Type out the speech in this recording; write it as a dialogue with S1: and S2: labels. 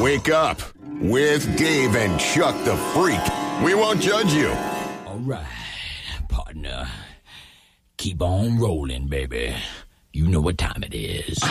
S1: Wake up with Dave and Chuck the Freak. We won't judge you.
S2: All right, partner. Keep on rolling, baby. You know what time it is.